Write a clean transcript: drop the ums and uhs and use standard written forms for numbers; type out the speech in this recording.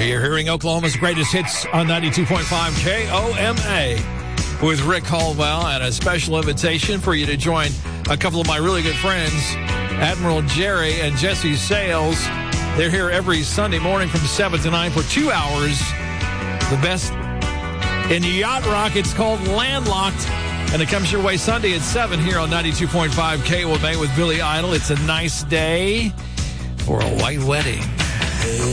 You're hearing Oklahoma's greatest hits on 92.5 KOMA with Rick Caldwell, and a special invitation for you to join a couple of my really good friends, Admiral Jerry and Jesse Sales. They're here every Sunday morning from 7 to 9 for 2 hours. The best in yacht rock. It's called Landlocked, and it comes your way Sunday at 7 here on 92.5 KOMA with Billy Idol. It's a nice day for a white wedding.